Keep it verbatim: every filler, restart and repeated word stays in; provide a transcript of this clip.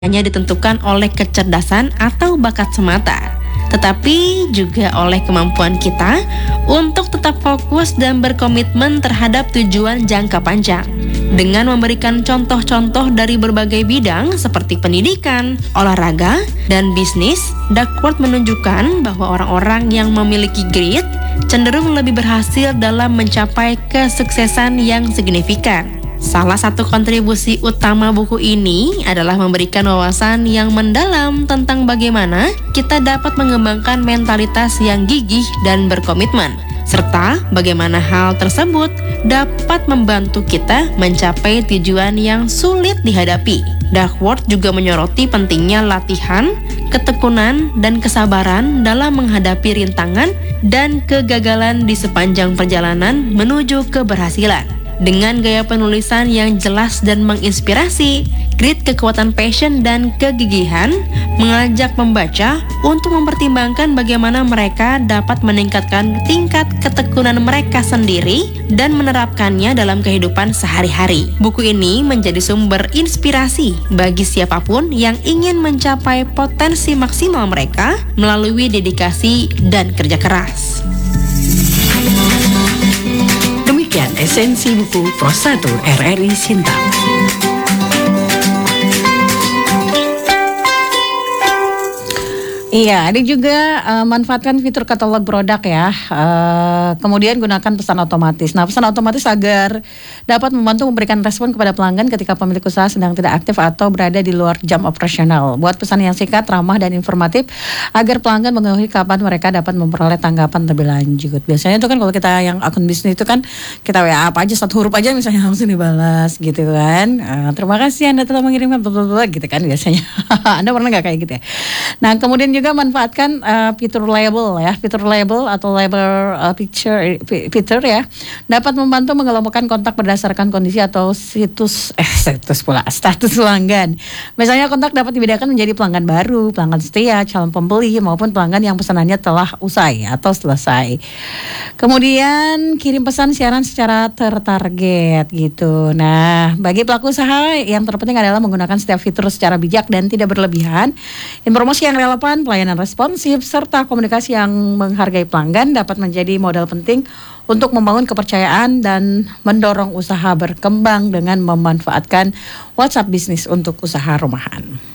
hanya ditentukan oleh kecerdasan atau bakat semata, tetapi juga oleh kemampuan kita untuk tetap fokus dan berkomitmen terhadap tujuan jangka panjang. Dengan memberikan contoh-contoh dari berbagai bidang seperti pendidikan, olahraga, dan bisnis, Duckworth menunjukkan bahwa orang-orang yang memiliki grit cenderung lebih berhasil dalam mencapai kesuksesan yang signifikan. Salah satu kontribusi utama buku ini adalah memberikan wawasan yang mendalam tentang bagaimana kita dapat mengembangkan mentalitas yang gigih dan berkomitmen, serta bagaimana hal tersebut dapat membantu kita mencapai tujuan yang sulit dihadapi. Duckworth juga menyoroti pentingnya latihan, ketekunan, dan kesabaran dalam menghadapi rintangan dan kegagalan di sepanjang perjalanan menuju keberhasilan. Dengan gaya penulisan yang jelas dan menginspirasi, grit, kekuatan passion, dan kegigihan mengajak pembaca untuk mempertimbangkan bagaimana mereka dapat meningkatkan tingkat ketekunan mereka sendiri dan menerapkannya dalam kehidupan sehari-hari. Buku ini menjadi sumber inspirasi bagi siapapun yang ingin mencapai potensi maksimal mereka melalui dedikasi dan kerja keras. Demikian esensi buku Pros satu R R I Sinta. Iya, ada juga uh, manfaatkan fitur katalog produk ya. Uh, kemudian gunakan pesan otomatis. Nah, pesan otomatis agar dapat membantu memberikan respon kepada pelanggan ketika pemilik usaha sedang tidak aktif atau berada di luar jam operasional. Buat pesan yang singkat, ramah, dan informatif agar pelanggan mengetahui kapan mereka dapat memperoleh tanggapan lebih lanjut. Biasanya itu kan kalau kita yang akun bisnis itu kan kita W A apa aja, satu huruf aja misalnya langsung dibalas gitu kan. Uh, terima kasih Anda telah mengirimkan blablabla gitu kan biasanya. Anda pernah nggak kayak gitu ya? Nah, kemudian juga juga manfaatkan uh, fitur label ya, fitur label atau label uh, picture fitur ya, dapat membantu mengelompokkan kontak berdasarkan kondisi atau situs eh situs pula status pelanggan. Misalnya kontak dapat dibedakan menjadi pelanggan baru, pelanggan setia, calon pembeli maupun pelanggan yang pesanannya telah usai atau selesai. Kemudian kirim pesan siaran secara tertarget gitu. Nah, bagi pelaku usaha yang terpenting adalah menggunakan setiap fitur secara bijak dan tidak berlebihan. Informasi yang relevan, pelayanan responsif, serta komunikasi yang menghargai pelanggan dapat menjadi modal penting untuk membangun kepercayaan dan mendorong usaha berkembang dengan memanfaatkan WhatsApp bisnis untuk usaha rumahan.